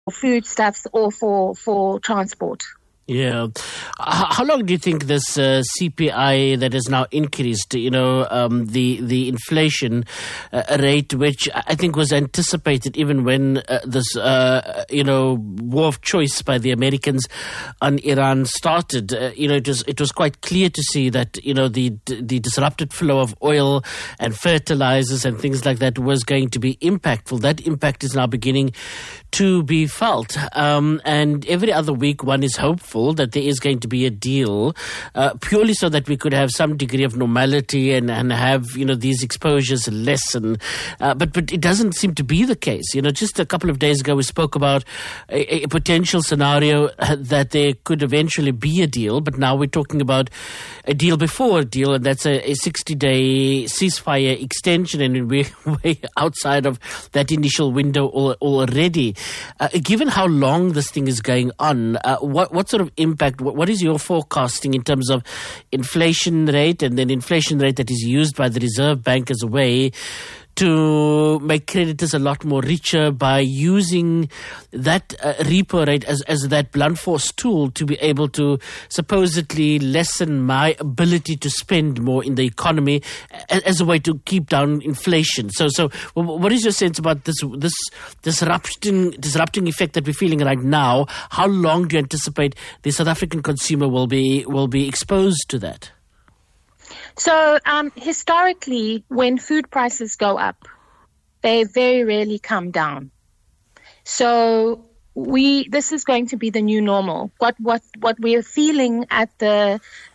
foodstuffs or for transport. Yeah. How long do you think this CPI that has now increased, the inflation rate, which I think was anticipated even when this, war of choice by the Americans on Iran started, it was quite clear to see that, the disrupted flow of oil and fertilizers and things like that was going to be impactful. That impact is now beginning to be felt. And every other week one is hopeful that there is going to be a deal, purely so that we could have some degree of normality and have, these exposures lessen. But it doesn't seem to be the case. Just a couple of days ago we spoke about a potential scenario that there could eventually be a deal, but now we're talking about a deal before a deal, and that's a 60-day ceasefire extension, and we're way outside of that initial window already. Given how long this thing is going on, what sort of impact, what is your forecasting in terms of inflation rate, and then inflation rate that is used by the Reserve Bank as a way to make creditors a lot more richer by using that repo rate as that blunt force tool to be able to supposedly lessen my ability to spend more in the economy as a way to keep down inflation. So what is your sense about this disrupting effect that we're feeling right now? How long do you anticipate the South African consumer will be exposed to that? So historically, when food prices go up, they very rarely come down. So this is going to be the new normal. What we are feeling at the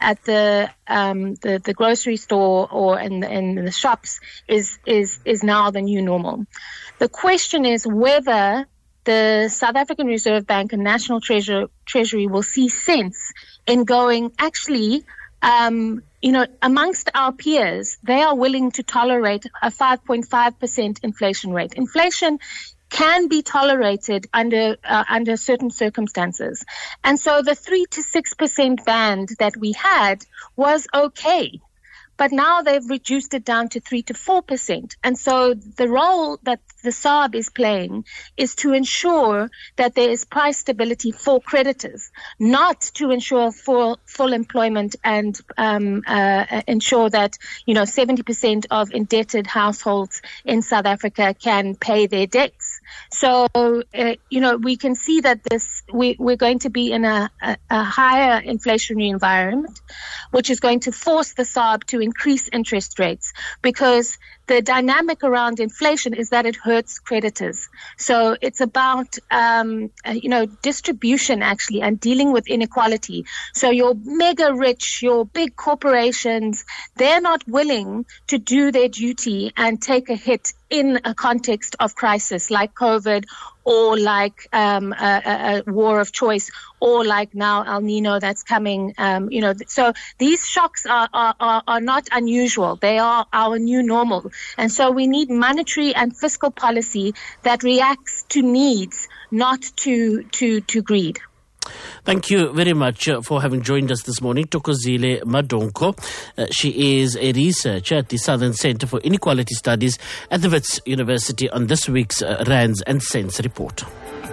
grocery store or in the shops is now the new normal. The question is whether the South African Reserve Bank and National Treasury will see sense in going, actually, amongst our peers, they are willing to tolerate a 5.5% inflation rate. Inflation can be tolerated under certain circumstances. And so the 3 to 6% band that we had was okay. But now they've reduced it down to 3 to 4%. And so the role that the SARB is playing is to ensure that there is price stability for creditors, not to ensure full employment and ensure that 70% of indebted households in South Africa can pay their debts. So we can see that we're going to be in a higher inflationary environment, which is going to force the SARB to increase interest rates, because the dynamic around inflation is that it hurts creditors. So it's about, distribution actually, and dealing with inequality. So your mega rich, your big corporations, they're not willing to do their duty and take a hit in a context of crisis like COVID, or like a war of choice, or like now El Nino that's coming. So these shocks are not unusual. They are our new normal. And so we need monetary and fiscal policy that reacts to needs, not to greed. Thank you very much for having joined us this morning, Thokozile Madonko. She is a researcher at the Southern Center for Inequality Studies at the Wits University on this week's Rands and Cents report.